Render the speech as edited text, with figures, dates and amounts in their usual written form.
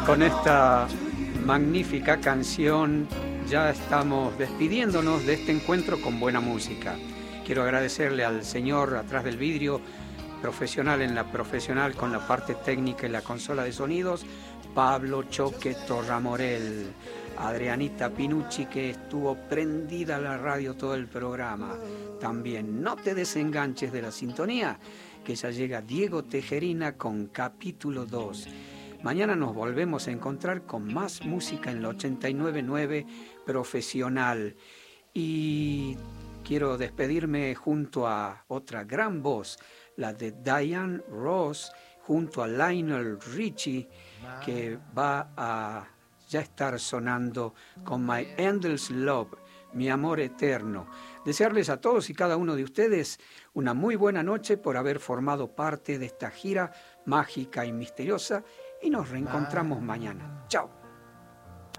con esta magnífica canción ya estamos despidiéndonos de este encuentro con buena música. Quiero agradecerle al señor atrás del vidrio, profesional en la profesional con la parte técnica y la consola de sonidos, Pablo Choque Torramorel, Adrianita Pinucci, que estuvo prendida a la radio todo el programa. También no te desenganches de la sintonía, que ya llega Diego Tejerina con capítulo 2. Mañana nos volvemos a encontrar con más música en la 89.9 profesional. Y quiero despedirme junto a otra gran voz, la de Diane Ross, junto a Lionel Richie, que va a ya estar sonando con My Endless Love, mi amor eterno. Desearles a todos y cada uno de ustedes una muy buena noche por haber formado parte de esta gira mágica y misteriosa, y nos reencontramos mañana. Chao.